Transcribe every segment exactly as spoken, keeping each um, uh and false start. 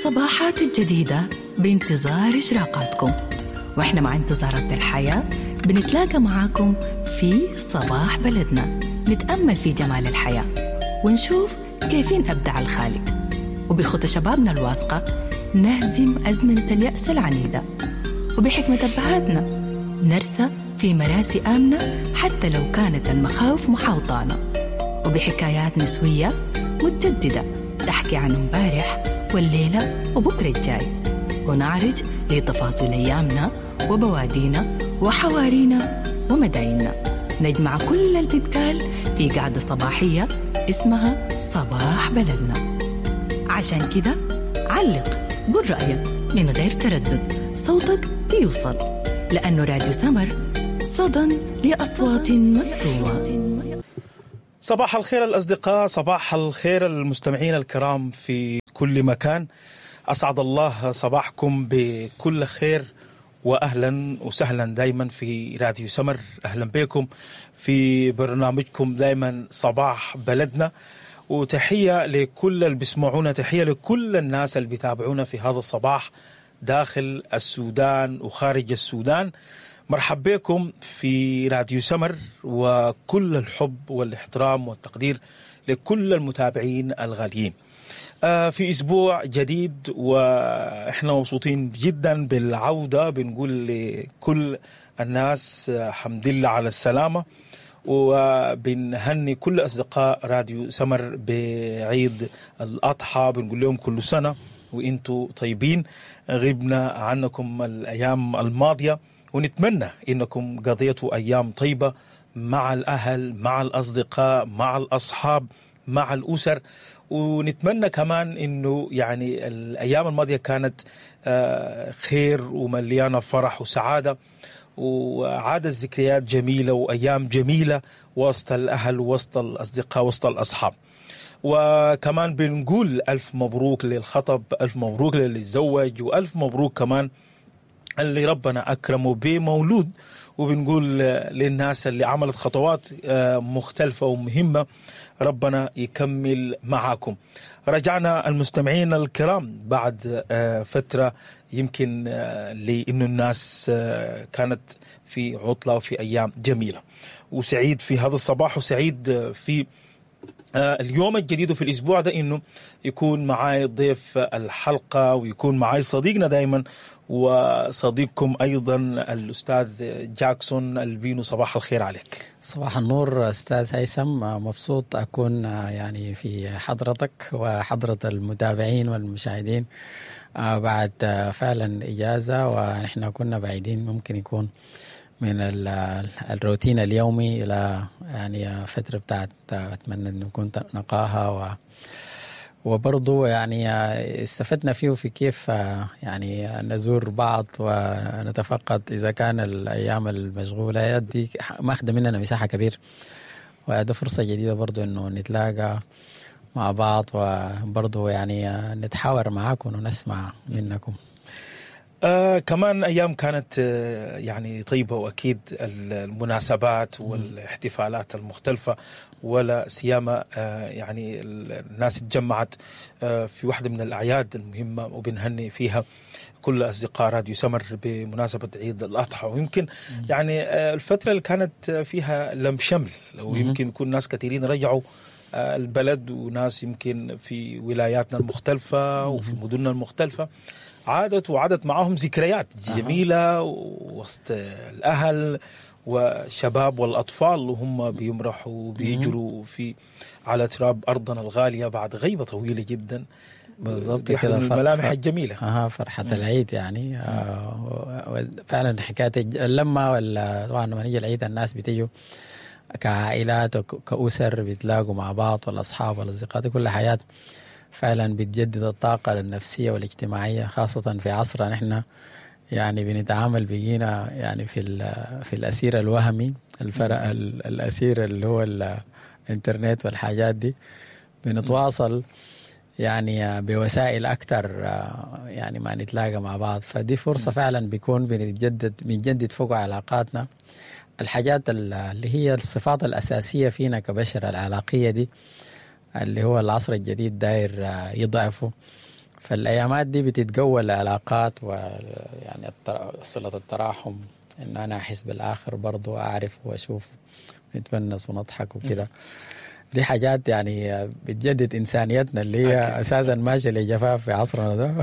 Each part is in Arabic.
الصباحات الجديدة بانتظار إشراقاتكم، وإحنا مع انتظارات الحياة بنتلاقى معاكم في صباح بلدنا، نتأمل في جمال الحياة ونشوف كيفين أبدع الخالق، وبخطى شبابنا الواثقة نهزم أزمنة اليأس العنيدة، وبحكمة أبهاتنا نرسى في مراسي آمنة حتى لو كانت المخاوف محاوطانا، وبحكايات نسوية متجددة تحكي عن امبارح والليلة وبكرة الجاي، ونعرج لتفاصيل أيامنا وبوادينا وحوارينا ومدايننا، نجمع كل اللي بيتقال في قعدة صباحية اسمها صباح بلدنا. عشان كده علق، قل رأيك من غير تردد، صوتك بيوصل، لأنه راديو سمر صدى لأصوات مكتومة. صباح الخير الأصدقاء، صباح الخير المستمعين الكرام في كل مكان، أسعد الله صباحكم بكل خير، وأهلا وسهلا دايما في راديو سمر. أهلا بكم في برنامجكم دايما صباح بلدنا، وتحية لكل اللي بيسمعونا، تحية لكل الناس اللي بيتابعونا في هذا الصباح داخل السودان وخارج السودان. مرحب بكم في راديو سمر، وكل الحب والاحترام والتقدير لكل المتابعين الغاليين في أسبوع جديد، وإحنا مبسوطين جدا بالعودة. بنقول لكل الناس حمد لله على السلامة، وبنهني كل أصدقاء راديو سمر بعيد الأضحى، بنقول لهم كل سنة وإنتوا طيبين. غبنا عنكم الأيام الماضية، ونتمنى إنكم قضيتوا أيام طيبة مع الأهل، مع الأصدقاء، مع الأصحاب، مع الأسر، ونتمنى كمان إنه يعني الأيام الماضية كانت خير ومليانة فرح وسعادة، وعادت ذكريات جميلة وأيام جميلة وسط الأهل وسط الأصدقاء وسط الأصحاب. وكمان بنقول ألف مبروك للخطب، ألف مبروك للي تزوج، وألف مبروك كمان اللي ربنا أكرمه بمولود، وبنقول للناس اللي عملت خطوات مختلفة ومهمة ربنا يكمل معاكم. رجعنا المستمعين الكرام بعد فترة، يمكن لأنه الناس كانت في عطلة وفي أيام جميلة، وسعيد في هذا الصباح، وسعيد في اليوم الجديد في الأسبوع ده إنه يكون معاي ضيف الحلقة، ويكون معاي صديقنا دايما وصديقكم أيضا الأستاذ جاكسون البينو. صباح الخير عليك. صباح النور أستاذ هيثم، مبسوط أكون يعني في حضرتك وحضرة المتابعين والمشاهدين بعد فعلا إجازة، ونحن كنا بعيدين ممكن يكون من الروتين اليومي إلى يعني فترة بتاعت أتمنى أن نكون نقاها، و وبرضو يعني استفدنا فيه في كيف يعني نزور بعض ونتفقد إذا كان الأيام المشغولة دي ما أخذ مننا مساحة كبير، وهذا فرصة جديدة برضو إنه نتلاقى مع بعض، وبرضو يعني نتحاور معاكم ونسمع منكم. آه كمان أيام كانت آه يعني طيبة، وأكيد المناسبات والاحتفالات المختلفة، ولا سيما آه يعني الناس اتجمعت آه في واحدة من الأعياد المهمة، وبنهني فيها كل أصدقاء راديو سمر بمناسبة عيد الأضحى. ويمكن يعني آه الفترة اللي كانت فيها لم شمل، ويمكن يكون ناس كثيرين رجعوا آه البلد، وناس يمكن في ولاياتنا المختلفة وفي مدننا المختلفة عادت وعادت معهم ذكريات جميلة وسط الأهل والشباب والأطفال، وهم بيمرحوا وبيجروا في على تراب أرضنا الغالية بعد غيبة طويلة جدا. بالضبط كده، الملامح الجميلة. آه فرحة مم. العيد يعني آه فعلا حكاية اللمة، ولا طبعا لما نيجي العيد الناس بتيجوا كعائلات وكأسر بيتلاقوا مع بعض، والأصحاب والأصدقاء، كل حياة فعلا بتجدد الطاقة النفسية والاجتماعية، خاصة في عصرنا نحن يعني بنتعامل بيجينا يعني في في الأسير الوهمي، الفرق الأسير اللي هو الإنترنت والحاجات دي، بنتواصل يعني بوسائل أكتر يعني ما نتلاقى مع بعض. فدي فرصة فعلا بيكون بنتجدد بنجدد فوق علاقاتنا، الحاجات اللي هي الصفات الأساسية فينا كبشر، العلاقية دي اللي هو العصر الجديد داير يضعفه. فالأيامات دي بتتقوى العلاقات ويعني صلة التراحم، إنه أنا أحس بالآخر برضو، أعرف وأشوف، نتونس ونضحك وكده. دي حاجات يعني بتجدد إنسانيتنا اللي هي أساسا ماشية لجفاف في عصرنا ده.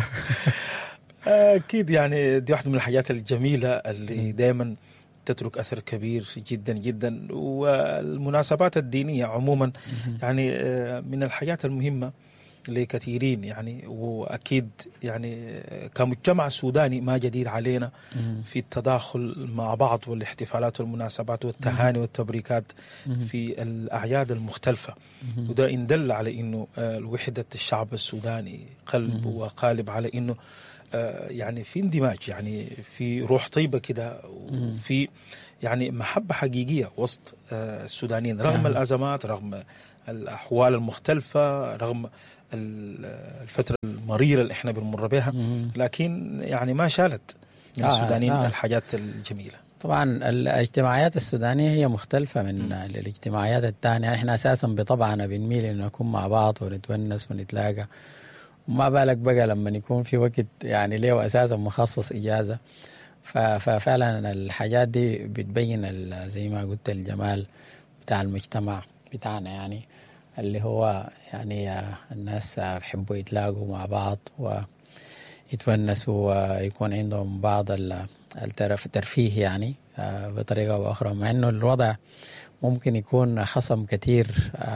أكيد يعني دي واحدة من الحاجات الجميلة اللي دائما تترك أثر كبير جدا جدا. والمناسبات الدينية عموما يعني من الحاجات المهمة لكثيرين يعني. وأكيد يعني كمجتمع سوداني ما جديد علينا في التداخل مع بعض والاحتفالات والمناسبات والتهاني والتبريكات في الأعياد المختلفة، وده إن دل على إنه وحدة الشعب السوداني قلب وقالب على إنه يعني في اندماج، يعني في روح طيبة كده، وفي يعني محبة حقيقية وسط السودانيين رغم الأزمات، رغم الأحوال المختلفة، رغم الفترة المريرة اللي احنا بنمر بها، لكن يعني ما شالت من السودانيين آه آه. الحاجات الجميلة. طبعا الاجتماعيات السودانية هي مختلفة من م. الاجتماعيات الثانية. يعني احنا أساسا بطبعنا بنميل إنه نكون مع بعض ونتونس ونتلاقى، وما بالك بقى لما يكون في وقت يعني ليه أساسا مخصص إجازة. ففعلا الحاجات دي بتبين زي ما قلت الجمال بتاع المجتمع بتاعنا، يعني اللي هو يعني الناس بيحبوا يتلاقوا مع بعض ويتونسوا ويكون عندهم بعض الترفيه يعني بطريقة أو أخرى، مع إنه الوضع ممكن يكون خصم كتير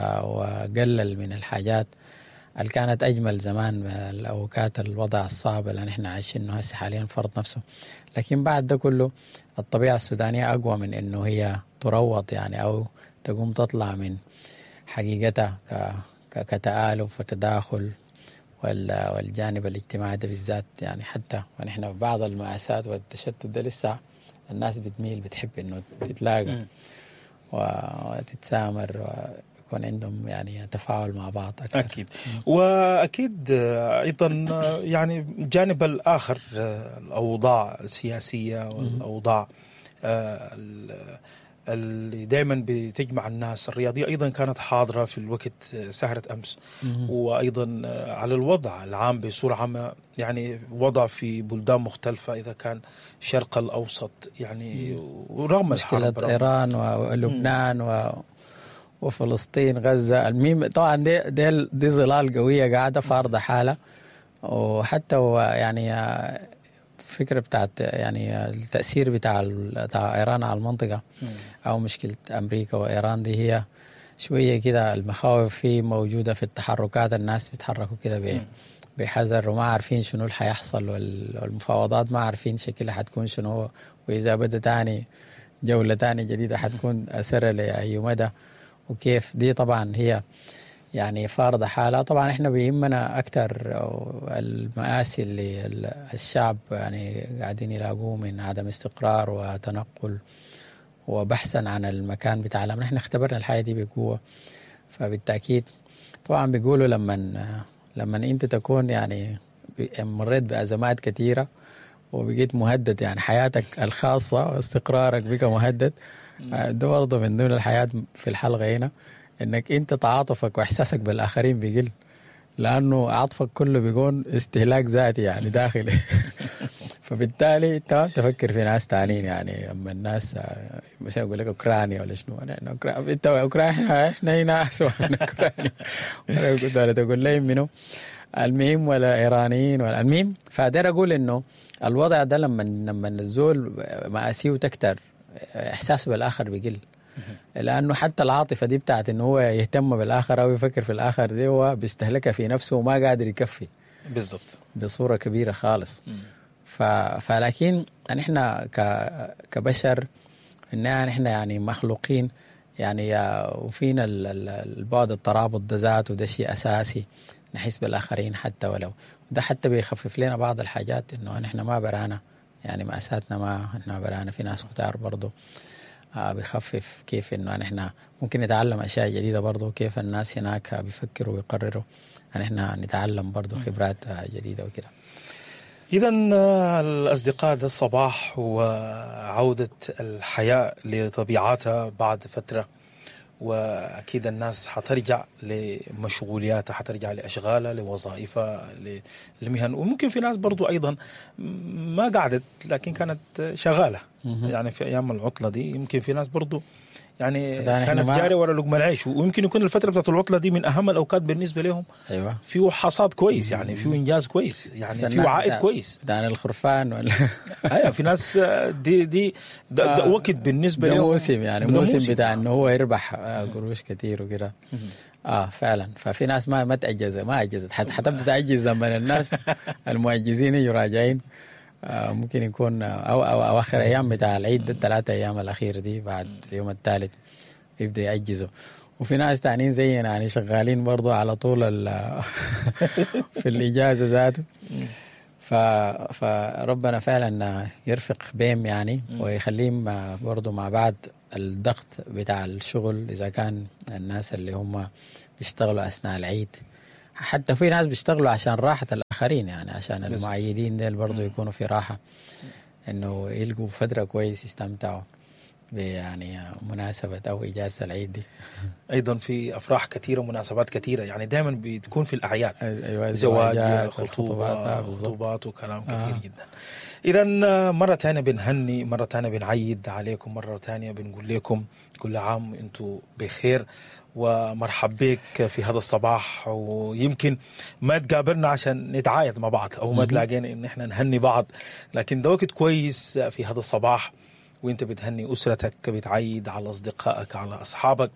وقلل من الحاجات اللي كانت أجمل زمان الأوقات الوضع الصعب اللي نحن عايشينه هسه حاليا فرض نفسه. لكن بعد ده كله الطبيعة السودانية أقوى من إنه هي تروض يعني أو تقوم تطلع من حقيقتها كتآلف وتداخل، والجانب الاجتماعي ده بالذات يعني حتى ونحن في بعض المآسات والتشتت ده لسه الناس بتميل بتحب إنه تتلاقى وتتسامر ويكون عندهم يعني تفاعل مع بعض أكثر. أكيد. وأكيد أيضا يعني الجانب الآخر الأوضاع السياسية والأوضاع اللي دائما بتجمع الناس الرياضية أيضا كانت حاضرة في الوقت سهرة أمس، وأيضا على الوضع العام بصورة عامة، يعني وضع في بلدان مختلفة إذا كان شرق الأوسط يعني ورغم مشكلة إيران ولبنان و وفلسطين غزة الميم طبعا دي دي, دي ظلال قوية قاعدة فارضة حالة. وحتى هو يعني فكرة بتاعت يعني التأثير بتاع بتاع إيران على المنطقة أو مشكلة أمريكا وإيران دي هي شوية كده المخاوف فيه موجودة في التحركات، الناس بيتحركوا كده بحذر وما عارفين شنو اللي حيحصل، والمفاوضات ما عارفين شكلها حتكون شنو، وإذا بدأ تاني جولة تاني جديدة حتكون أسرة لأي مدى وكيف. دي طبعا هي يعني فارضة حالة. طبعا احنا بيهمنا أكتر المآسي اللي الشعب يعني قاعدين يلاقوه من عدم استقرار وتنقل وبحثا عن المكان بتاع الأمن. احنا اختبرنا الحياة دي بقوة، فبالتأكيد طبعا بيقولوا لما لما انت تكون يعني مريت بأزمات كثيرة وبقيت مهدد، يعني حياتك الخاصة واستقرارك بقى مهدد، ده برضه من ضمن الحياة في الحلقة هنا، انك انت تعاطفك واحساسك بالاخرين بيقل، لانه عطفك كله بيكون استهلاك ذاتي يعني داخلي. فبالتالي انت تفكر في ناس تانيين، يعني اما الناس مثلا يقول لك اوكرانيا ولا شنو، انت اوكرانيا احنا هنا اسوء من اوكرانيا ولا تقول لي منو المهم ولا ايرانيين ولا المهم. فاقدر اقول انه الوضع ده لما لما الزول مآسيه تكتر احساسه بالاخر بيقل، لأنه حتى العاطفة دي بتاعت إنه هو يهتم بالآخر أو يفكر في الآخر دي هو بيستهلكها في نفسه وما قادر يكفي بالضبط بصورة كبيرة خالص. ف... فلكن نحن ك... كبشر إننا نحن يعني مخلوقين يعني وفينا البعد الترابط ده ذاته، ده شيء أساسي نحس بالآخرين حتى ولو ده حتى بيخفف لنا بعض الحاجات، إنه نحن ما برانا يعني مأساتنا ما نحن برانا في ناس كتار برضو بيخفف كيف إنه نحن ممكن نتعلم أشياء جديدة برضو، كيف الناس هناك بيفكروا ويقرروا أن احنا نتعلم برضو خبرات جديدة وكده. إذن الأصدقاء ده الصباح وعودة الحياة لطبيعتها بعد فترة، وأكيد الناس حترجع لمشغولياتها، حترجع لأشغالها، لوظائفها، للمهن. وممكن في ناس برضو أيضا ما قعدت لكن كانت شغالة يعني في أيام العطلة دي. يمكن في ناس برضو يعني كانت جاري ولا لقمة العيش، ويمكن يكون الفترة بتاعت العطلة دي من أهم الأوقات بالنسبة لهم. أيوة. فيه حصاد كويس يعني، فيه إنجاز كويس يعني، فيه عائد كويس. ده الخرفان ولا أيوة في ناس دي دي ده, ده آه وقت بالنسبة لهم موسم يعني موسم, موسم بتاع إنه هو يربح قروش كتير وكده. آه فعلا. ففي ناس ما ما تأجز ما أجزت حتى حتبدأ تأجز زمن الناس المؤجزين يجوا راجعين. آه ممكن يكون أو, أو أواخر أيام بتاع العيد، الثلاثة أيام الأخير دي بعد اليوم الثالث يبدأ يأجزوا. وفي ناس تانيين زينا يعني شغالين برضو على طول في الإجازة ذاته. فربنا فعلا يرفق بهم يعني ويخليهم برضو مع بعض الضغط بتاع الشغل، إذا كان الناس اللي هم بيشتغلوا أثناء العيد. حتى في ناس بيشتغلوا عشان راحة الآخرين يعني، عشان المعيدين ديل برضو يكونوا في راحة، إنه يلقوا فترة كويس يستمتعوا يعني مناسبة أو إجازة العيد دي. أيضا في أفراح كثيرة، مناسبات كثيرة يعني، دائما بتكون في الأعياد. أيوة زواج، خطوبات خطوبات وكلام كثير آه. جدا. إذا مرة تانية بنهني، مرة تانية بنعيد عليكم، مرة تانية بنقول لكم كل عام أنتم بخير ومرحب بك في هذا الصباح. ويمكن ما تقابلنا عشان نتعايد مع بعض أو ما تلاقينا إن إحنا نهني بعض، لكن ده وقت كويس في هذا الصباح وانت بتهني أسرتك، بتعيد على أصدقائك، على أصحابك.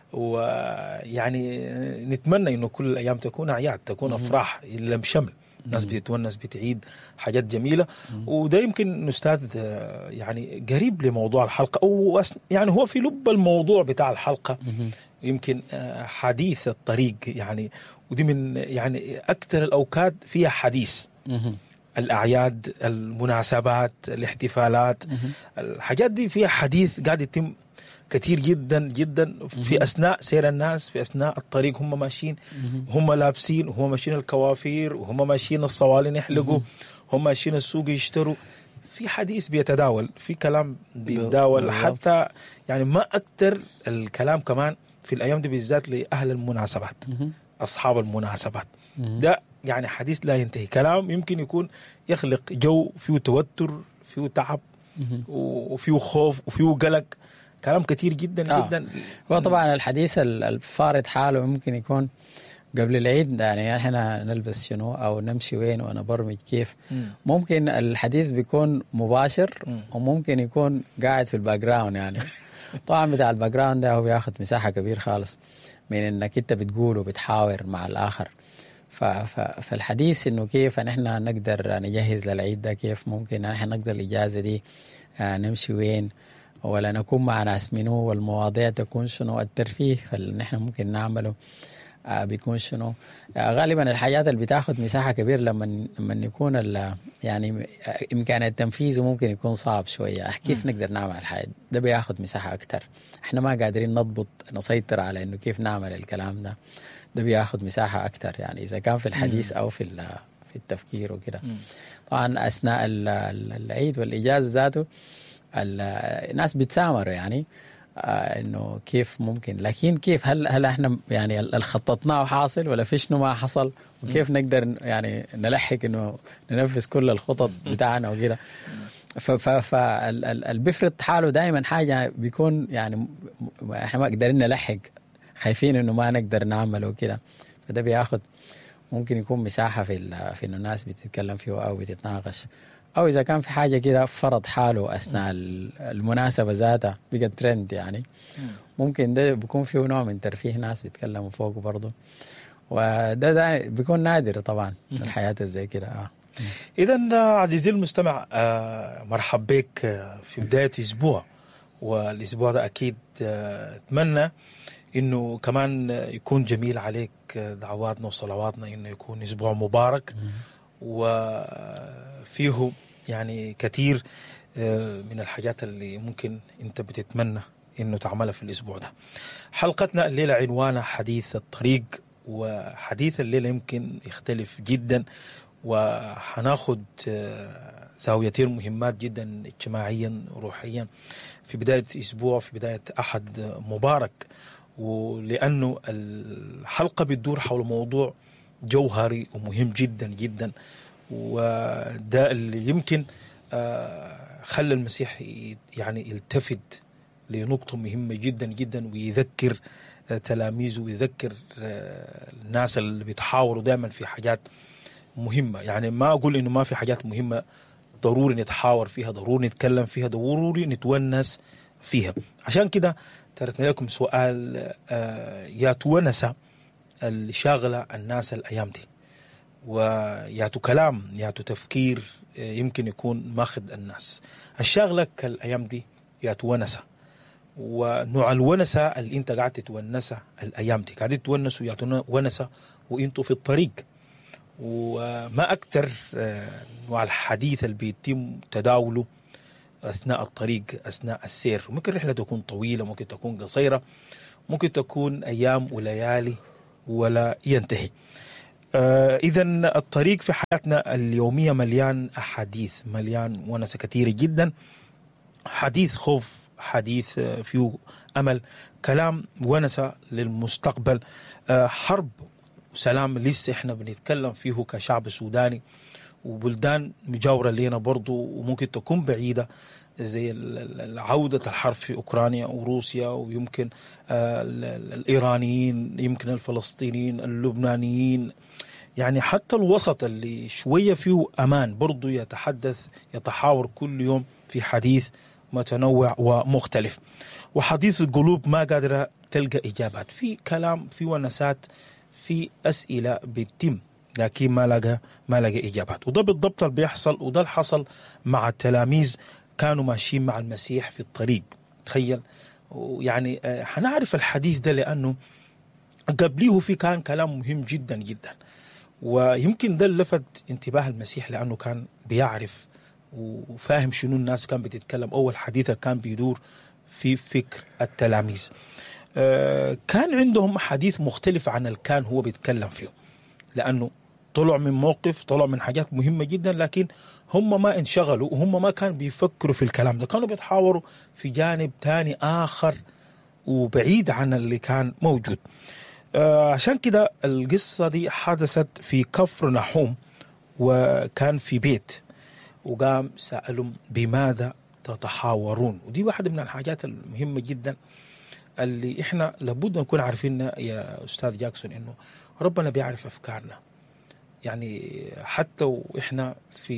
ويعني نتمنى إنه كل الأيام تكون أعياد، تكون أفراح اللي بشمل الناس بتتونس، بتعيد حاجات جميلة. وده يمكن نستاذ يعني قريب لموضوع الحلقة، أو يعني هو في لب الموضوع بتاع الحلقة، يمكن حديث الطريق يعني. ودي من يعني أكثر الأوقات فيها حديث، الأعياد، المناسبات، الاحتفالات، الحاجات دي فيها حديث قاعد يتم كثير جدا جدا في أثناء سير الناس، في أثناء الطريق هم ماشيين، هم لابسين، هم ماشيين الكوافير، وهم ماشيين الصوالين يحلقوا، هم ماشيين السوق يشتروا. في حديث بيتداول، في كلام بيتداول، حتى يعني ما أكتر الكلام كمان في الأيام دي بالذات لأهل المناسبات، أصحاب المناسبات. ده يعني حديث لا ينتهي، كلام يمكن يكون يخلق جو فيه توتر، فيه تعب، وفيه خوف، وفيه قلق، كلام كتير جدا آه. جدا. هو طبعا الحديث الفارض حاله ممكن يكون قبل العيد يعني احنا نلبس شنو او نمشي وين وانا برمج كيف. م. ممكن الحديث بيكون مباشر م. وممكن يكون قاعد في الباك جراوند يعني. طبعا بتاع الباك جراوند ده هو بياخد مساحة كبير خالص من انك انت بتقول وبتحاور مع الاخر. فالحديث انه كيف نحن نقدر نجهز للعيد ده، كيف ممكن نحن نقدر الاجازة دي نمشي وين، ولا نكون مع ناس منو، والمواضيع تكون شنو، الترفيه اللي نحن ممكن نعمله بيكون شنو. غالبا الحاجات اللي بتاخد مساحة كبيرة لما لما يكون يعني إمكان التنفيذ ممكن يكون صعب شوية. كيف نقدر نعمل الحاجة ده بياخد مساحة أكتر، احنا ما قادرين نضبط نسيطر على إنه كيف نعمل الكلام ده، ده بياخد مساحة أكتر يعني إذا كان في الحديث أو في في التفكير وكده. طبعا أثناء العيد والإجازة ذاته الناس بتسامروا يعني آه انه كيف ممكن، لكن كيف هل هل احنا يعني الخططناه حاصل ولا في شنو ما حصل، وكيف نقدر يعني نلحق انه ننفذ كل الخطط بتاعنا وكده. فالبفرط حاله دائما حاجه بيكون يعني احنا ما قدرنا نلحق، خايفين انه ما نقدر نعمله وكده. فده بياخد ممكن يكون مساحه في في انه الناس بتتكلم فيه او بتتناقش، أو إذا كان في حاجة كده فرض حاله أثناء المناسبة ذاتها بقى ترند يعني، ممكن ده بيكون فيه نوع من ترفيه، ناس بيتكلموا فوقه برضه، وده ده بيكون نادر طبعا الحياة زي كده. آه. إذن عزيزي المستمع، آه مرحب بك في بداية أسبوع، والأسبوع ده أكيد آه أتمنى إنه كمان يكون جميل عليك. دعواتنا وصلواتنا إنه يكون أسبوع مبارك وفيه يعني كثير من الحاجات اللي ممكن انت بتتمنى انه تعملها في الاسبوع ده. حلقتنا الليلة عنوانها حديث الطريق، وحديث الليلة يمكن يختلف جدا، وحناخد زاويتين مهمات جدا اجتماعيا وروحيا في بداية اسبوع، في بداية احد مبارك. ولأنه الحلقة بتدور حول موضوع جوهري ومهم جدا جدا، وده اللي يمكن خلى المسيح يعني يلتفت لنقطة مهمة جدا جدا، ويذكر تلاميذه ويذكر الناس اللي بيتحاوروا دائما في حاجات مهمة. يعني ما أقول إنه ما في حاجات مهمة ضروري نتحاور فيها، ضروري نتكلم فيها، ضروري نتونس فيها. عشان كده تركنا لكم سؤال، يا تونسة اللي شاغلة الناس الأيام دي، وياتو كلام ياتو تفكير يمكن يكون ماخذ الناس الشاغلة كالأيام دي، ياتو ونسة، ونوع الونسة اللي انت قاعد تتونسها الأيام دي، قاعد تتونسوا ياتو ونسة وانتوا في الطريق، وما أكتر نوع الحديث اللي بيتم تداوله أثناء الطريق أثناء السير. ممكن رحلة تكون طويلة، ممكن تكون قصيرة، ممكن تكون أيام وليالي ولا ينتهي. آه إذا الطريق في حياتنا اليومية مليان أحاديث، مليان ونسة كثيرة جدا، حديث خوف، حديث فيه أمل، كلام ونسة للمستقبل، آه حرب وسلام لسه إحنا بنتكلم فيه كشعب سوداني، وبلدان مجاورة لنا برضو وممكن تكون بعيدة زي عودة الحرب في أوكرانيا وروسيا، ويمكن آه الإيرانيين، يمكن الفلسطينيين، اللبنانيين، يعني حتى الوسط اللي شوية فيه أمان برضو يتحدث يتحاور كل يوم في حديث متنوع ومختلف، وحديث القلوب ما قادرة تلقى إجابات، في كلام، في ونسات، في أسئلة بتتم لكن ما لقى ما لقى إجابات. وده بالضبط اللي بيحصل، وده اللي حصل مع التلاميذ كانوا ماشيين مع المسيح في الطريق. تخيل يعني آه حنعرف الحديث ده لأنه قبليه في كان كلام مهم جدا جدا، ويمكن ده اللي لفت انتباه المسيح لأنه كان بيعرف وفاهم شنو الناس كان بتتكلم. أول حديث كان بيدور في فكر التلاميذ، آه كان عندهم حديث مختلف عن اللي كان هو بيتكلم فيه، لأنه طلع من موقف، طلع من حاجات مهمة جدا، لكن هم ما انشغلوا وهم ما كانوا بيفكروا في الكلام ده، كانوا بيتحاوروا في جانب تاني آخر وبعيد عن اللي كان موجود. آه عشان كده القصة دي حدثت في كفر نحوم، وكان في بيت، وقام سألهم بماذا تتحاورون. ودي واحدة من الحاجات المهمة جدا اللي احنا لابد نكون عارفينها يا أستاذ جاكسون، إنه ربنا بيعرف أفكارنا. يعني حتى وإحنا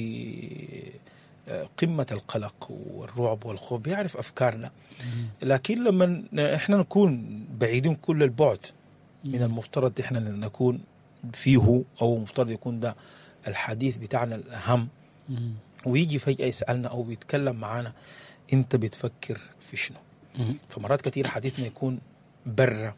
في قمة القلق والرعب والخوف بيعرف أفكارنا، لكن لما إحنا نكون بعيدين كل البعد من المفترض إحنا نكون فيه، أو مفترض يكون ده الحديث بتاعنا الأهم، ويجي فجأة يسألنا أو يتكلم معنا أنت بتفكر في شنو. فمرات كثير حديثنا يكون برا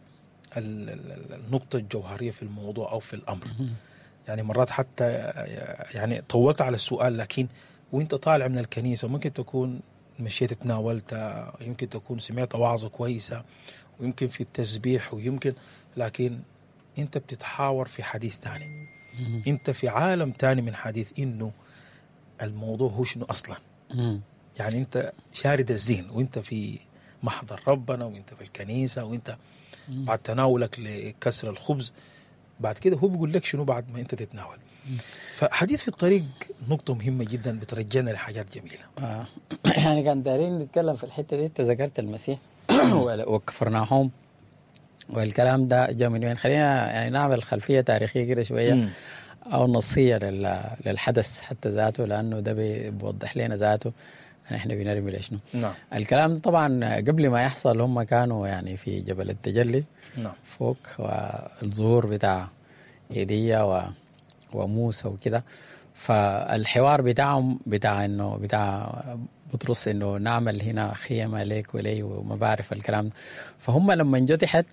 النقطة الجوهرية في الموضوع أو في الأمر. يعني مرات حتى يعني طولت على السؤال، لكن وانت طالع من الكنيسة ممكن تكون مشيت تناولت، يمكن تكون سمعت وعظة كويسة، ويمكن في التسبيح، ويمكن لكن انت بتتحاور في حديث تاني، انت في عالم تاني من حديث، انه الموضوع هو شنو أصلا. يعني انت شارد الذهن وانت في محضر ربنا، وانت في الكنيسة، وانت بعد تناولك لكسر الخبز، بعد كده هو بيقول لك شنو بعد ما انت تتناول. فحديث في الطريق نقطة مهمة جدا بترجعنا لحاجات جميلة. آه. يعني كان دارين نتكلم في الحتة دي، تذكرت المسيح وكفرناهم والكلام ده جاء من وين. خلينا يعني نعمل خلفية تاريخية كده شوية م. أو نصية للحدث حتى ذاته، لأنه ده بيوضح لنا ذاته احنا بنرمي لشنو. نعم. الكلام طبعا قبل ما يحصل هم كانوا يعني في جبل التجلي. نعم. فوق، والظهور بتاع إيليا و... وموسى وكده، فالحوار بتاعهم بتاع انه بتاع بطرس انه نعمل هنا خيمة ليك ولي وما بعرف الكلام. فهم لما جو تحت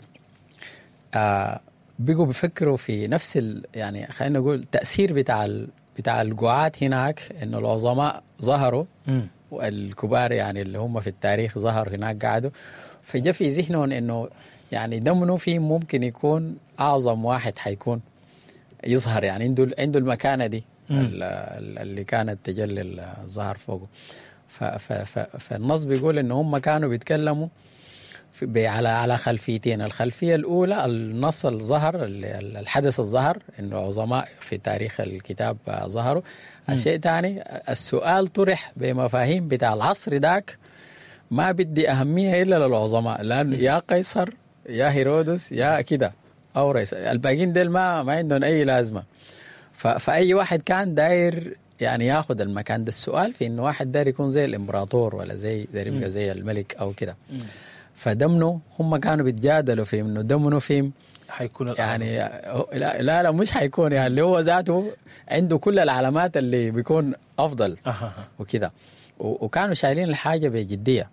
آه بيجوا بيفكروا في نفس ال... يعني خلينا نقول تأثير بتاع ال... بتاع القعات هناك، انه العظماء ظهروا م. والكبار يعني اللي هم في التاريخ ظهروا هناك قعدوا، فجاء في ذهنهم انه يعني ده منو فيه ممكن يكون اعظم واحد حيكون يظهر، يعني عنده عنده المكانه دي اللي كانت تجلي الظهر فوقه. فالنص بيقول ان هم كانوا بيتكلموا على على خلفيتين. الخلفية الأولى النص الظهر، الحدث الظهر إنه عظماء في تاريخ الكتاب ظهروا. الشيء الثاني السؤال طرح بمفاهيم بتاع العصر ذاك ما بدي أهمية إلا للعظماء، لأن يا قيصر يا هيرودس يا كده أو رئيس، الباقيين ديل ما ما عندهم أي لازمة. فأي واحد كان داير يعني ياخد المكان ده. السؤال في إنه واحد داير يكون زي الإمبراطور ولا زي داير يبقى زي الملك أو كده. فدمنه هم كانوا بيتجادلوا في إنه دمنه فيهم حيكون يعني لا لا لا مش حيكون يعني اللي هو ذاته عنده كل العلامات اللي بيكون أفضل وكده. وكانوا شايلين الحاجة بجدية.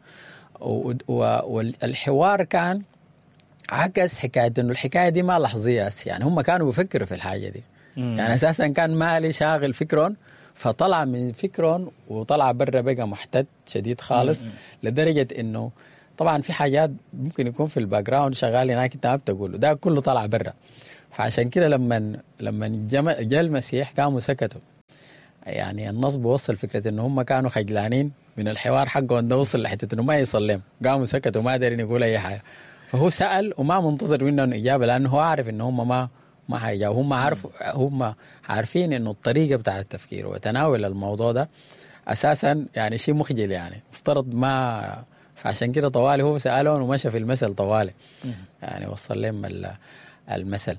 والحوار كان عكس حكاية إنه الحكاية دي ما لحظية، يعني هم كانوا بيفكروا في الحاجة دي. يعني أساسا كان مالي شاغل فكرهم، فطلع من فكرهم وطلع برا بقى محتد شديد خالص. لدرجة إنه طبعا في حاجات ممكن يكون في الباك جراوند شغال هناك انت ما بتقوله، ده كله طلع برا. فعشان كده لما لما جاء المسيح قاموا سكتوا. يعني النص بوصل فكرة إنه هم كانوا خجلانين من الحوار حقهم ده، وصل لحتة إنه ما يصلم، قاموا سكتوا ما دارين يقول أي حاجة. فهو سأل وما منتظر منهم إجابة، لأنه هو عارف إنه هم ما ما حيجاوبوا. هم عارفوا هم عارفين إنه الطريقة بتاع التفكير وتناول الموضوع ده أساسا يعني شيء مخجل، يعني مفترض ما. فعشان كده طوالي هو سألهم ومشى في المثل طوالي، يعني وصل لهم المثل.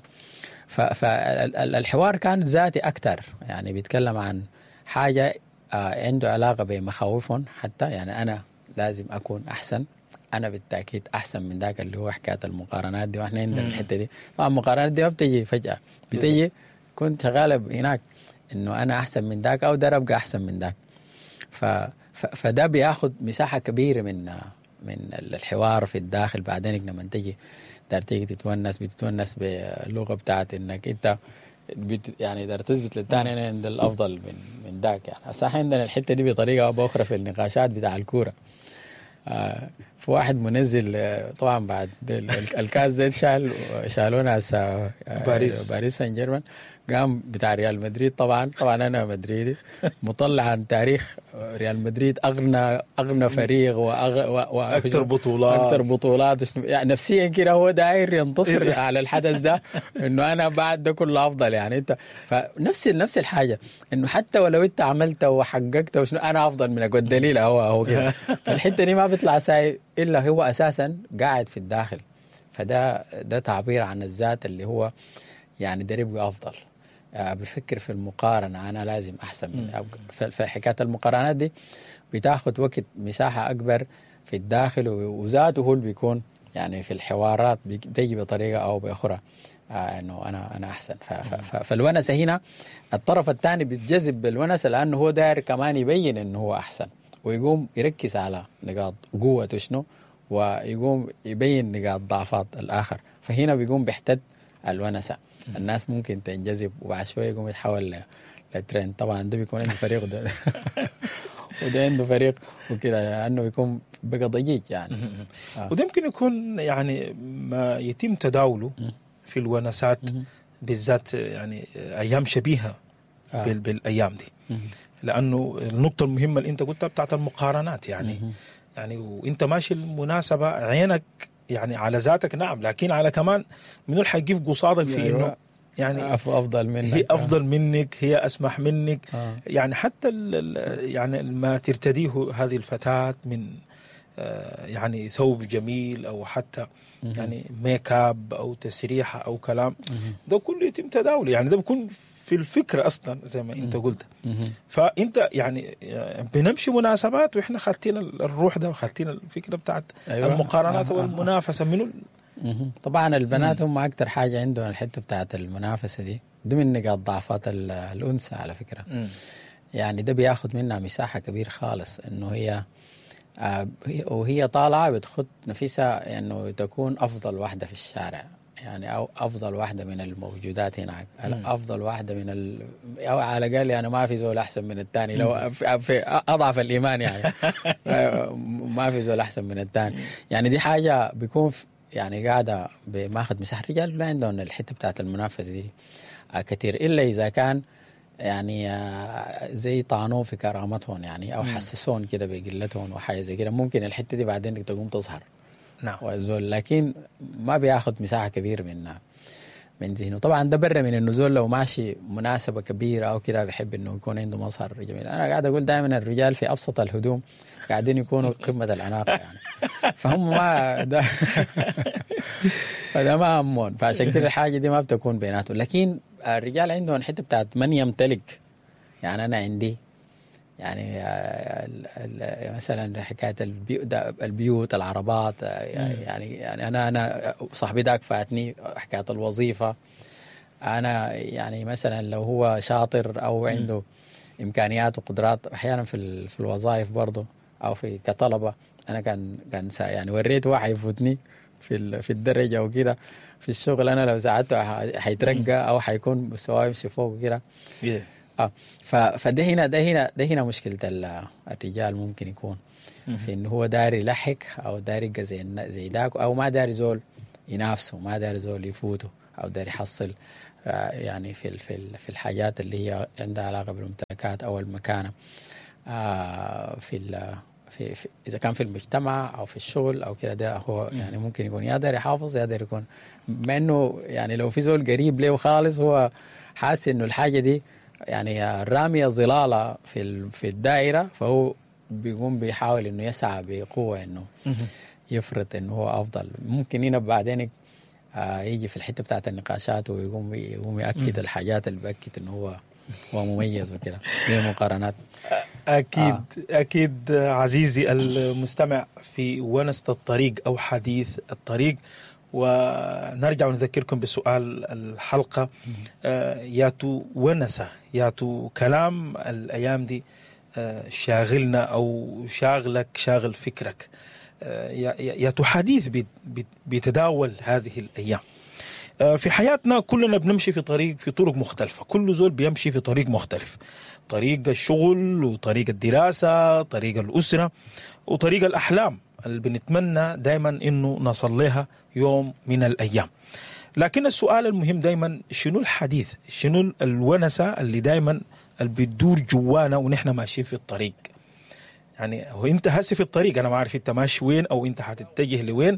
فالحوار كان ذاتي أكتر، يعني بيتكلم عن حاجة عنده علاقة بمخاوفهم حتى. يعني أنا لازم أكون أحسن، أنا بالتأكيد أحسن من ذاك اللي هو حكاية المقارنات دي. وإحنا عندنا الحتة دي طبعا المقارنات دي ما بتجي فجأة، بتجي كنت شغالة هناك إنه أنا أحسن من ذاك أو ده أبقى أحسن من ذاك. ف فده بياخد مساحة كبيرة من من الحوار في الداخل. بعدين لما تجي دار تيجي تتونس بتتونس باللغة بتاعت إنك أنت بت يعني دار تثبت للتاني أنا عند الأفضل من من ذاك. يعني صح عندنا الحتة دي بطريقة أو بأخرى في النقاشات بتاع الكورة. آه في واحد منزل آه طبعا بعد الكاس زي شال شالونا هسه آه باريس باريس سان جيرمان، قام بتاع ريال مدريد. طبعا طبعا انا مدريدي، مطلع عن تاريخ ريال مدريد اغنى اغنى فريق واكثر بطولات اكثر بطولات يعني نفسيا كده هو داير ينتصر على الحدث ده، انه انا بعد ده كله افضل. يعني انت فنفس نفس الحاجه، انه حتى ولو انت عملت وحققت وشنو انا افضل منك، والدليل هو هو كده. فالحته دي ما بيطلع ساي الا هو اساسا قاعد في الداخل. فده ده تعبير عن الذات اللي هو يعني ده يبقى افضل. بفكر في المقارنة، أنا لازم أحسن من. فحكاية المقارنات دي بتاخد وقت مساحة أكبر في الداخل، وذاته هو اللي بيكون يعني في الحوارات بتجي بطريقة أو بأخرى آه إنه أنا أنا أحسن. فالونسة هنا الطرف الثاني بيتجذب بالونسة، لأنه هو داير كمان يبين إنه هو أحسن، ويقوم يركز على نقاط قوته شنو، ويقوم يبين نقاط ضعفات الآخر. فهنا بيقوم بيحتد الونسة. الناس ممكن تنجذب وبعد شوية يقوم يتحول لترند. طبعا ده بيكون عنده فريق ده وده عنده فريق وكده، لأنه يكون بقى ضجيج يعني. آه. وده يمكن يكون يعني ما يتم تداوله في الونسات بالذات يعني أيام شبيهة آه. بالأيام دي، لأنه النقطة المهمة اللي أنت قلتها بتاعت المقارنات يعني يعني وأنت ماشي المناسبة عينك يعني على ذاتك نعم، لكن على كمان منو الحيقف قصادك في أيوة. إنه يعني أفضل منك، هي أفضل منك، هي أسمح منك آه. يعني حتى يعني ما ترتديه هذه الفتاة من آه يعني ثوب جميل أو حتى مه. يعني ميك اب أو تسريحة أو كلام مه. ده كله يتم تداوله. يعني ده بيكون في الفكرة أصلا زي ما أنت قلت. فأنت يعني بنمشي مناسبات وإحنا خاتين الروح ده وخاتين الفكرة بتاعت أيوة. المقارنات آه والمنافسة منه. طبعا البنات هم أكتر حاجة عندهم الحتة بتاعت المنافسة دي، دي من نقاط ضعفات الأنثى على فكرة. مم. يعني ده بياخد منها مساحة كبير خالص، إنه هي آه وهي طالعة بتخد نفسها إنه تكون أفضل واحدة في الشارع، يعني أو أفضل واحدة من الموجودات هناك، أفضل واحدة من ال... أو على الأقل يعني ما في زول أحسن من الثاني، لو في أضعف الإيمان يعني ما في زول أحسن من الثاني. يعني دي حاجة بيكون يعني قاعدة بماخذ مساحة. رجال لا عندهم الحتة بتاعت المنافسة دي كتير، إلا إذا كان يعني زي طعنون في كرامتهم يعني، أو حسسون كده بقلتهم وحاجة زي كده، ممكن الحتة دي بعدين تقوم تظهر. نعم. والزول لكن ما بياخد مساحة كبيرة من من ذهنه. طبعا ده برا من النزول لو ماشي مناسبة كبيرة أو كده بيحب إنه يكون عنده مظهر جميل. أنا قاعد أقول دائما الرجال في أبسط الهدوم قاعدين يكونوا قمة العناقة يعني فهم ما ده فده ما همون، فعشان كده الحاجة دي ما بتكون بيناتهم. لكن الرجال عندهم الحتة بتاعت من يمتلك، يعني أنا عندي يعني مثلا حكاية البيوت العربات يعني يعني أنا أنا صاحبي داك فاتني حكاية الوظيفة. أنا يعني مثلا لو هو شاطر أو عنده إمكانيات وقدرات أحيانا في في الوظائف برضه أو في كطلبة، أنا كان كان يعني وريت واحد يفوتني في في الدرجة وكده في الشغل، أنا لو ساعدته حيترقى أو حيكون مستواه يمشي فوق وكده. اه فده هنا ده هنا ده هنا مشكلة الرجال ممكن يكون في انه هو داري يلحق او داري زي زي داك، او ما داري زول ينافسه، ما داري زول يفوته، او داري يحصل يعني في في في الحاجات اللي هي عندها علاقة بالممتلكات او المكانة في في, في اذا كان في المجتمع او في الشغل او كده. ده هو يعني ممكن يكون يا داري يحافظ يا داري يكون، مع انه يعني لو في زول قريب له خالص هو حاسس انه الحاجة دي يعني رامية ظلالة في في الدائرة، فهو بيقوم بيحاول انه يسعى بقوة انه يفرض انه هو افضل. ممكن هنا بعدين آه يجي في الحتة بتاعت النقاشات ويقوم يقوم يأكد الحاجات اللي بأكد انه هو هو مميز وكده بالمقارنات. اكيد آه. اكيد عزيزي المستمع في ونسة الطريق او حديث الطريق، ونرجع ونذكركم بسؤال الحلقة. آه ياتو ونسة ياتو كلام الأيام دي آه شاغلنا أو شاغلك شاغل فكرك، آه ياتو حديث بيتداول هذه الأيام. آه في حياتنا كلنا بنمشي في طريق في طرق مختلفة، كل زول بيمشي في طريق مختلف، طريق الشغل وطريق الدراسة، طريق الأسرة وطريق الأحلام اللي بنتمنى دايما انه نصل لها يوم من الايام. لكن السؤال المهم دايما شنو الحديث، شنو الونسة اللي دايما اللي بتدور جوانا ونحن ماشيين في الطريق. يعني هو انت هسي في الطريق، انا ما عارف انت ماشي وين او انت حتتجه لوين،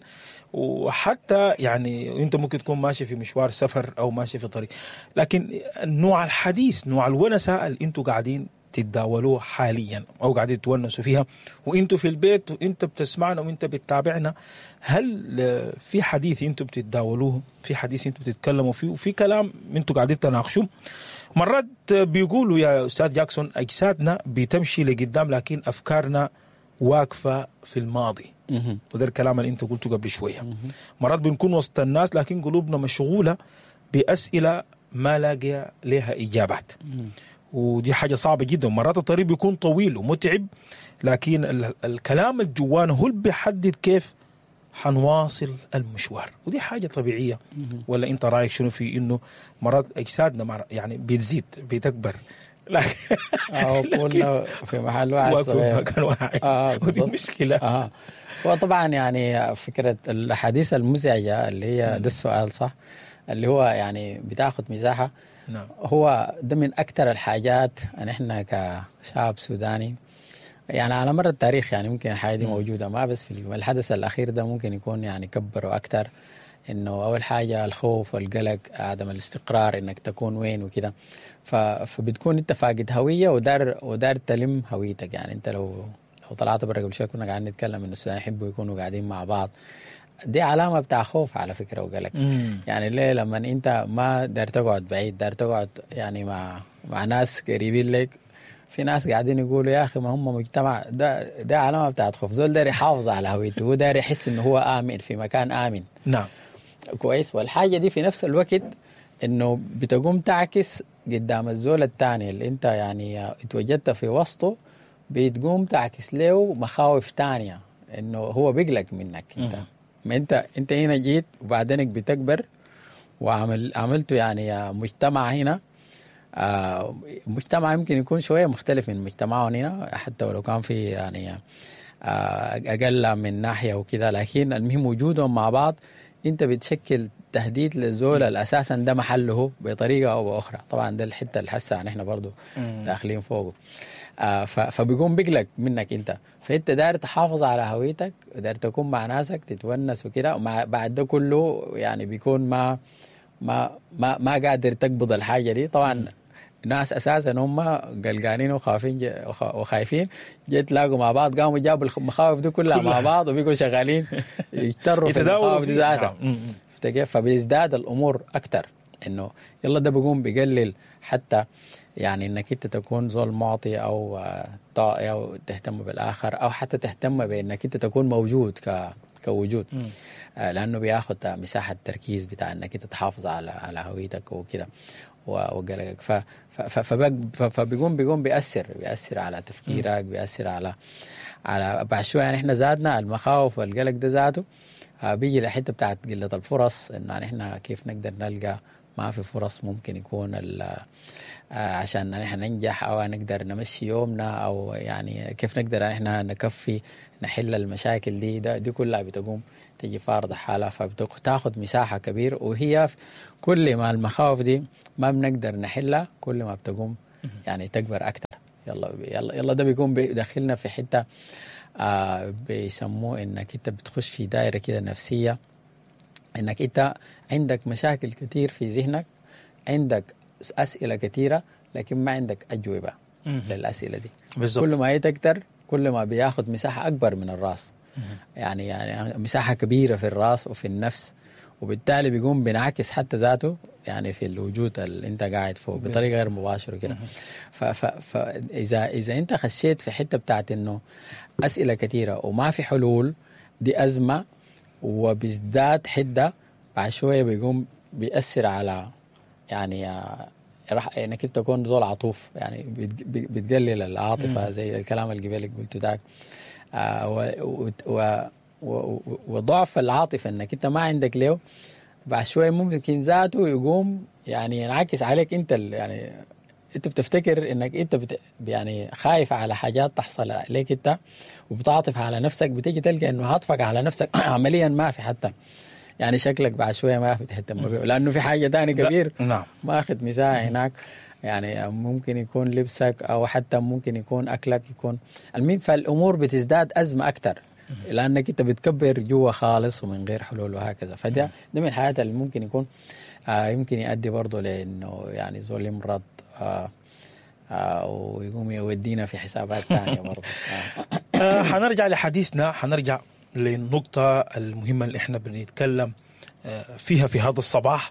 وحتى يعني انت ممكن تكون ماشي في مشوار سفر او ماشي في طريق، لكن نوع الحديث نوع الونسة اللي انتوا قاعدين تتداولوها حاليا او قاعدين تونسوا فيها وانتوا في البيت وانت بتسمعنا وانت بتتابعنا، هل في حديث انتوا بتتداولوه، في حديث انتوا بتتكلموا فيه، وفي كلام انتوا قاعدين تناقشوا؟ مرات بيقولوا يا استاذ جاكسون اجسادنا بتمشي لقدام لكن افكارنا واقفه في الماضي، وده الكلام اللي انت قلته قبل شويه. مرات بنكون وسط الناس لكن قلوبنا مشغوله باسئله ما لاقيه لها اجابات، ودي حاجة صعبة جدا. مرات الطريق بيكون طويل ومتعب، لكن الكلام الجوان هو اللي بيحدد كيف حنواصل المشوار، ودي حاجة طبيعية. ولا انت رأيك شنو في انه مرات اجسادنا يعني بتزيد بتكبر لكن كنا في محل واحد صغير مكان واحد، آه ودي مشكلة. آه. وطبعا يعني فكرة الأحاديث المزعجة اللي هي ده السؤال صح، اللي هو يعني بتاخد مساحة. نعم. هو ده من أكثر الحاجات أن إحنا كشعب سوداني يعني على مر التاريخ يعني ممكن الحاجة دي موجودة، ما بس في الحدث الأخير ده ممكن يكون يعني كبروا أكثر. إنه أول حاجة الخوف والقلق، عدم الاستقرار، إنك تكون وين وكده، فبتكون أنت فاقد هوية ودار ودار تلم هويتك. يعني أنت لو لو طلعت برا قبل شوية كنا قاعدين نتكلم إنه السودان يحبوا يكونوا قاعدين مع بعض، دي علامة بتاع خوف على فكرة وقلق. يعني ليه؟ لما انت ما دار تقعد بعيد، دار تقعد يعني مع مع ناس قريبين لك، في ناس قاعدين يقولوا يا اخي ما هم مجتمع، ده ده علامة بتاعت خوف. زول دار يحافظ على هويته، هو دار يحس انه هو آمن في مكان آمن. نعم كويس. والحاجة دي في نفس الوقت انه بتقوم تعكس قدام الزول الثاني اللي انت يعني اتوجدت في وسطه، بتقوم تعكس له مخاوف تانية انه هو بيقلق منك انت. ما انت انت هنا جيت وبعدينك بتكبر وعمل عملته يعني مجتمع هنا، آه مجتمع يمكن يكون شويه مختلف من مجتمعنا هنا، حتى ولو كان في يعني آه اقل من ناحيه وكذا، لكن المهم وجودهم مع بعض انت بتشكل تهديد للزول الاساسا ده محله بطريقه او باخرى. طبعا ده الحته اللي هسه نحن برضه داخلين فوقه. آه فبيقوم بيقلق منك انت، فانت داير تحافظ على هويتك وداير تكون مع ناسك تتونس وكده، ومع بعد ده كله يعني بيكون ما ما ما ما قادر تقبض الحاجه دي. طبعا الناس اساسا هم قلقانين وخايفين وخايفين جيت لاقوا مع بعض قاموا جابوا المخاوف دي كلها, كلها. مع بعض وبيقوا شغالين يجتروا في المخاوف دي ذاتها. فبيزداد الامور اكثر انه يلا ده بيقوم بيقلل حتى يعني انك انت تكون زول معطي او طائع او تهتم بالاخر، او حتى تهتم بانك انت تكون موجود ك كوجود، لانه بياخذ مساحه التركيز بتاع انك انت تحافظ على على هويتك وكده وقلقك. ف فبيقوم بيقوم بيأثر بيأثر على تفكيرك، بيأثر على على بعد شويه. يعني احنا زادنا المخاوف والقلق ده ذاته بيجي لحته بتاعت قله الفرص، انه احنا كيف نقدر نلقى ما في فرص ممكن يكون عشان نحن ننجح او نقدر نمشي يومنا، او يعني كيف نقدر احنا نكفي نحل المشاكل دي ده دي كلها بتقوم تجي فارضة حالة، فبتاخد مساحة كبير. وهي كل ما المخاوف دي ما بنقدر نحلها كل ما بتقوم يعني تكبر أكتر. يلا يلا يلا ده بيكون بيدخلنا في حتة آه بيسموه إنك أنت بتخش في دائرة كده نفسية، إنك أنت عندك مشاكل كتير في ذهنك، عندك أسئلة كتيرة لكن ما عندك أجوبة للأسئلة دي. بالزبط. كل ما يتكتر كل ما بياخد مساحة أكبر من الرأس، يعني يعني مساحة كبيرة في الرأس وفي النفس، وبالتالي بيقوم بينعكس حتى ذاته يعني في الوجود اللي انت قاعد فوق بطريقة غير مباشرة كده. فإذا إذا انت خشيت في حتة بتاعت انه أسئلة كتيرة وما في حلول، دي أزمة وبيزداد حدة بعد شوية بيقوم بيأثر على يعني راح انك انت تكون زول عطوف، يعني بتقلل العاطفة زي الكلام اللي قبلك قلته داك. آه و و و وضعف العاطفة انك انت ما عندك له بعد شوية ممكن ذاته يقوم يعني ينعكس عليك انت، يعني انت بتفتكر انك انت بت يعني خايف على حاجات تحصل عليك انت وبتعاطف على نفسك، بتيجي تلقى انه عاطفك على نفسك عمليا ما في، حتى يعني شكلك بعد شوية ما في تهتم به لانه في حاجة تاني كبير نعم ما اخذ مساحة هناك، يعني ممكن يكون لبسك أو حتى ممكن يكون أكلك يكون المهم. فالأمور بتزداد أزمة أكتر لأنك أنت بتكبر جوا خالص ومن غير حلول وهكذا. فده ده من الحاجات اللي ممكن يكون آه يمكن يؤدي برضه لأنه يعني زول يمرض آه آه ويقوم يودينا في حسابات تانية برضه. آه. آه حنرجع لحديثنا، حنرجع للنقطة المهمة اللي إحنا بنتكلم آه فيها في هذا الصباح،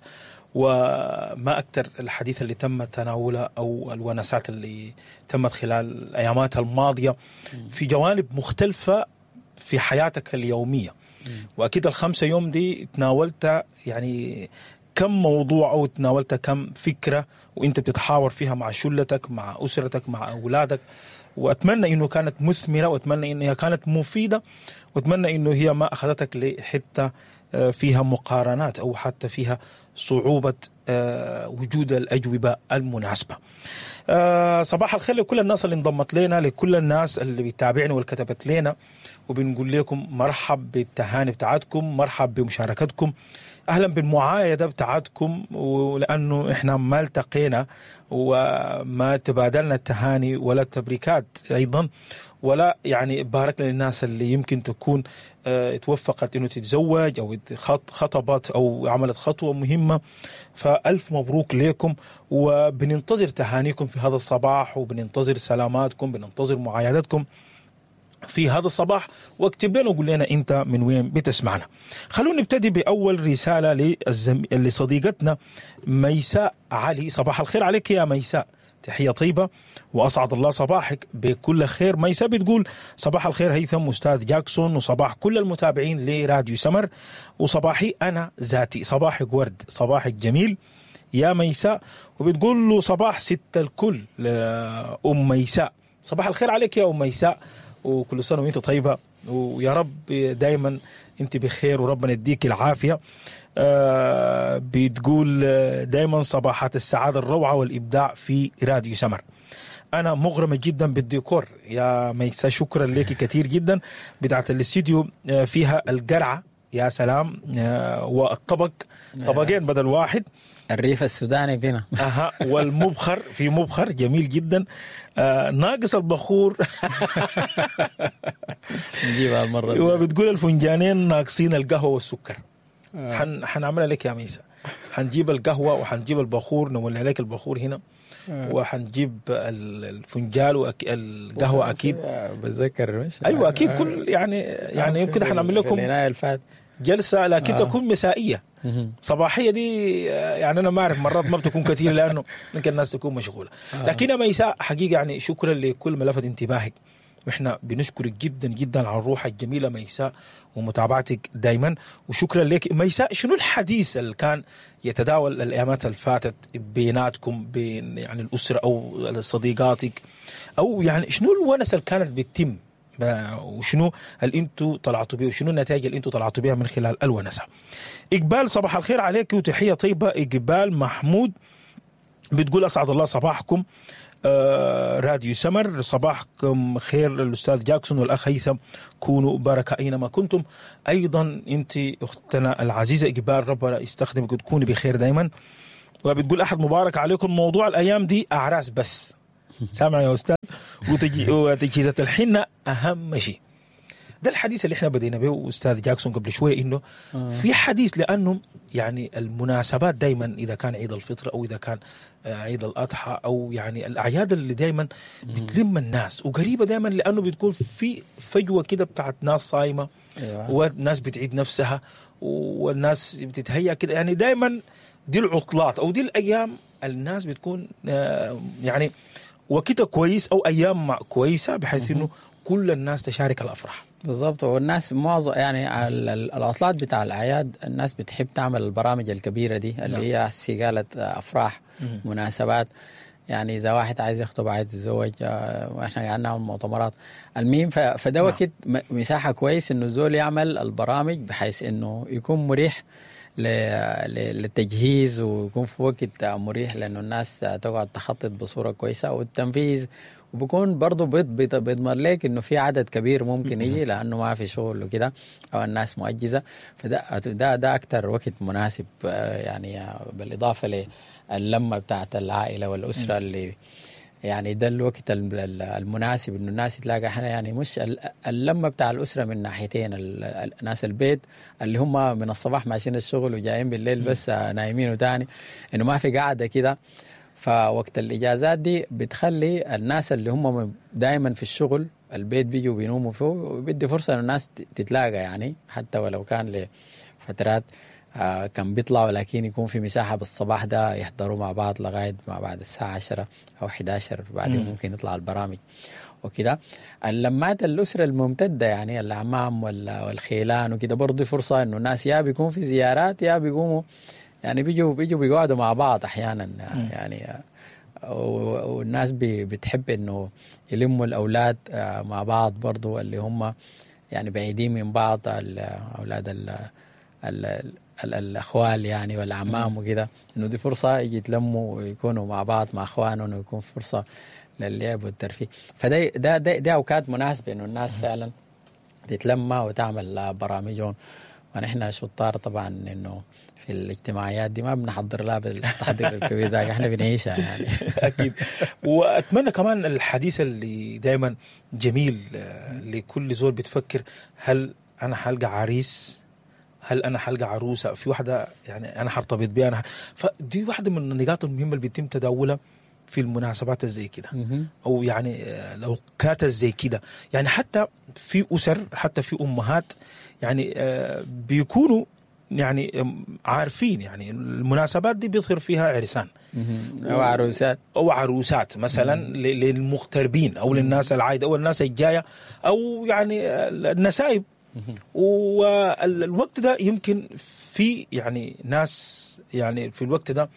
وما أكثر الحديث اللي تم تناوله أو الونسات اللي تمت خلال الأيامات الماضية في جوانب مختلفة في حياتك اليومية. وأكيد الخمسة يوم دي تناولت يعني كم موضوع أو تناولت كم فكرة وإنت بتتحاور فيها مع شلتك مع أسرتك مع أولادك، وأتمنى إنه كانت مثمرة، وأتمنى إنها كانت مفيدة، وأتمنى إنه هي ما أخذتك لحتة فيها مقارنات أو حتى فيها صعوبة وجود الأجوبة المناسبة. صباح الخير لكل الناس اللي انضمت لنا، لكل الناس اللي بيتابعنا والكتبت لنا، وبنقول لكم مرحب بالتهاني بتاعتكم، مرحب بمشاركتكم، أهلا بالمعايدة بتاعتكم، ولأنه إحنا ما التقينا وما تبادلنا التهاني ولا التبريكات أيضا، ولا يعني بارك للناس اللي يمكن تكون اه توفقت إنه تتزوج أو خطبت أو عملت خطوة مهمة، فألف مبروك لكم، وبننتظر تهانيكم في هذا الصباح، وبننتظر سلاماتكم، بننتظر معايدتكم في هذا الصباح، واكتب لنا وقول لنا انت من وين بتسمعنا. خلونا نبتدي باول رساله للزم... لصديقتنا ميساء علي. صباح الخير عليك يا ميساء، تحيه طيبه واسعد الله صباحك بكل خير. ميساء بتقول صباح الخير هيثم استاذ جاكسون، وصباح كل المتابعين لراديو سمر، وصباحي انا ذاتي. صباحك ورد، صباحك جميل يا ميساء. وبتقول له صباح ست الكل لأم ميساء. صباح الخير عليك يا أم ميساء، وكل سنة وانت طيبة، ويا رب دايما انت بخير وربنا يديك العافية. آه بتقول دايما صباحات السعادة الروعة والإبداع في راديو سمر. أنا مغرمة جدا بالديكور يا ميساء، شكرا لك كثير جدا. بتاعت الاستديو فيها القرعة يا سلام. والطبق طبقين بدل واحد. الريف السوداني بنا. اها. والمبخر في مبخر جميل جدا. آه ناقص البخور. نجيبها المره دي. وبتقول الفنجانين ناقصين القهوه والسكر. آه. حن حنعملها لك يا ميسا. حنجيب القهوه وحنجيب البخور، نولع لك البخور هنا. آه. وحنجيب الفنجال والقهوه اكيد. بتذكر مش؟ ايوه اكيد. كل يعني يعني يمكن حنعمل لكم جلسه لكن آه. تكون مسائيه. صباحيه دي يعني انا ما اعرف، مرات ما بتكون كثير لانه ممكن الناس تكون مشغوله. آه. لكن يا ميساء حقيقه يعني شكرا لكل ما لفت انتباهك، واحنا بنشكرك جدا جدا على الروح الجميله ميساء ومتابعتك دائما. وشكرا لك ميساء. شنو الحديث اللي كان يتداول الايامات اللي فاتت بيناتكم، بين يعني الاسره او صديقاتك، او يعني شنو الونسه اللي كانت بتتم، وشنو اللي انتوا طلعتوا بيه، وشنو النتائج اللي انتوا طلعتوا بيها من خلال الونسه؟ اقبال صباح الخير عليك وتحيه طيبه. اقبال محمود بتقول اسعد الله صباحكم آه راديو سمر. صباحكم خير الاستاذ جاكسون والاخ هيثم، كونوا بركه اينما كنتم. ايضا انت اختنا العزيزه اقبال، ربنا يستخدمك وتكوني بخير دائما. وبتقول احد مبارك عليكم، موضوع الايام دي اعراس بس. سامع يا أستاذ؟ وتجهيزات الحنة أهم شيء. ده الحديث اللي احنا بدينا به أستاذ جاكسون قبل شوية، إنه في حديث، لأنه يعني المناسبات دايما إذا كان عيد الفطر أو إذا كان عيد الأضحى أو يعني الأعياد اللي دايما بتلم الناس وقريبة دايما، لأنه بتكون في فجوة كده بتاعت ناس صايمة والناس بتعيد نفسها والناس بتتهيأ كده. يعني دايما دي العطلات أو دي الأيام الناس بتكون يعني وقتها كويس أو أيام كويسة بحيث إنه كل الناس تشارك الأفراح. بالضبط. والناس معظم يعني العطلات بتاع الأعياد الناس بتحب تعمل البرامج الكبيرة دي اللي نعم. هي استقالة أفراح مم. مناسبات. يعني إذا واحد عايز يخطب عايز يتزوج وإحنا قاعدين نعمل مؤتمرات المهم، فده وقت نعم. مساحة كويس إنه الزول يعمل البرامج بحيث إنه يكون مريح للتجهيز ويكون في وقت مريح لأنه الناس تقعد تخطط بصورة كويسة، والتنفيذ وبكون برضو بيضمن لك إنه في عدد كبير ممكن يجي لأنه ما في شغل وكده أو الناس مؤجزة. فده ده ده أكتر وقت مناسب يعني، بالإضافة للمة بتاعت العائلة والأسرة اللي يعني ده الوقت المناسب إنه الناس تلاقي احنا يعني مش اللمة بتاع الأسرة من ناحيتين، الناس البيت اللي هم من الصباح ماشيين الشغل وجايين بالليل بس نايمين وتاني، إنه ما في قاعدة كده. فوقت الإجازات دي بتخلي الناس اللي هم دائما في الشغل البيت بيجوا بينوموا فيه، وبدي فرصة إنه الناس تتلاقى يعني حتى ولو كان لفترات آه كان بيطلعوا، لكن يكون في مساحة بالصباح ده يحضروا مع بعض لغاية مع بعد الساعة عشرة أو إحدى عشر، بعدين ممكن يطلع البرامج وكده. اللمات الأسرة الممتدة يعني الأعمام والخيلان وكده برضو فرصة إنه الناس يا بيكون في زيارات يا بيقوموا يعني بيجوا بيجوا بيقعدوا مع بعض أحيانا يعني. والناس بتحب إنه يلموا الأولاد مع بعض برضو اللي هم يعني بعيدين من بعض، الأولاد ال ال الأخوال يعني والأعمام وكده، إنه دي فرصة يجي يتلموا ويكونوا مع بعض مع أخوانهم ويكون فرصة للعب والترفيه. فده ده ده, ده أوقات مناسبة إنه الناس فعلا تتلمى وتعمل برامجهم. ونحن شطار طبعا إنه في الاجتماعيات دي ما بنحضر لها بالتحضير الكبير ده، احنا بنعيشها يعني. أكيد. وأتمنى كمان الحديث اللي دايما جميل لكل زول بتفكر، هل أنا حلقة عريس؟ هل أنا حلقة عروسة؟ في واحدة يعني أنا حرتبط بها أنا. فدي واحدة من النقاط المهمة اللي بيتم تداولها في المناسبات الزي كده، أو يعني الأوقات الزي كده. يعني حتى في أسر، حتى في أمهات يعني بيكونوا يعني عارفين يعني المناسبات دي بيظهر فيها عرسان أو عروسات أو عروسات مثلا للمغتربين أو للناس العايدة أو الناس الجاية أو يعني النسائب. والوقت ده يمكن في يعني ناس يعني في الوقت ده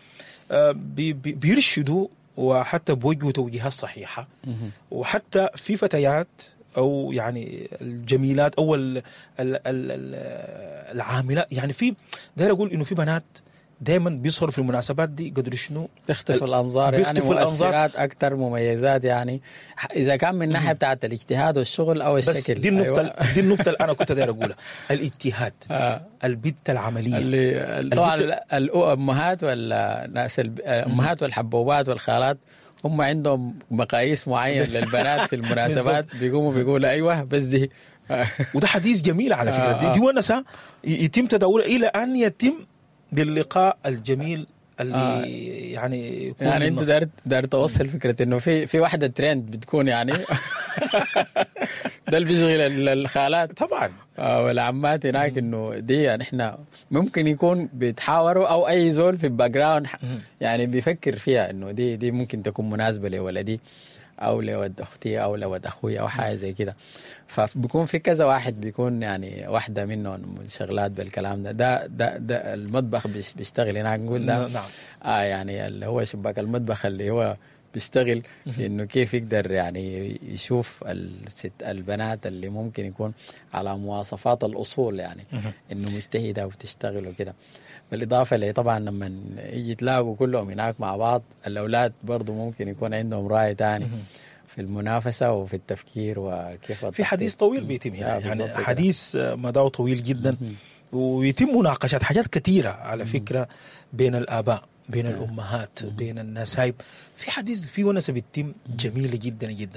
بيرشدوا وحتى بوجهوا توجيهات صحيحة، وحتى في فتيات أو يعني الجميلات أو ال ال ال العاملات. يعني في داير أقول إنه في بنات دائما بيظهروا في المناسبات دي قدروا شنو بيختفوا الأنظار، يعني مؤثرات أكتر، مميزات. يعني إذا كان من ناحية بتاعت الاجتهاد والشغل أو الشكل. بس دي النقطة أيوة. دي النقطة اللي أنا كنت داير أقولها، الاجتهاد آه. البت العملية اللي طبعا الأمهات والناس الأمهات والحبوبات والخالات هم عندهم مقاييس معينة للبنات في المناسبات بيقوموا بيقولوا أيوة بس دي. وده حديث جميل على فكرة. دي, دي ونسة يتم تداوله إلى أن يتم باللقاء الجميل اللي آه. يعني يكون يعني انت دار دار توصل فكره انه في في واحده ترند بتكون يعني ده اللي بيشغل الخالات طبعا آه والعمات هناك، انه دي نحن ممكن يكون بيتحاوروا او اي زول في الباك جراوند يعني بيفكر فيها انه دي دي ممكن تكون مناسبه لولدي او لولد اختي او لولد اخوي او حاجه زي كده. فبيكون في كذا واحد بيكون يعني واحده منهم منشغلات بالكلام ده. ده ده, ده المطبخ بيشتغل هناك نقول ده نعم. اه يعني اللي هو شباك المطبخ اللي هو بيشتغل في انه كيف يقدر يعني يشوف الست البنات اللي ممكن يكون على مواصفات الاصول، يعني انه مجتهده وتشتغل وكده. بالاضافه لي طبعا لما يجي يتلاقوا كلهم هناك مع بعض، الاولاد برضو ممكن يكون عندهم راي ثاني في المنافسه وفي التفكير وكيف في حديث طويل بيتم هنا، يعني حديث مداه طويل جدا ويتم مناقشات حاجات كثيره على فكره بين الاباء، بين الامهات، بين الناس. هاي في حديث في ونسه بتتم جميله جدا جدا.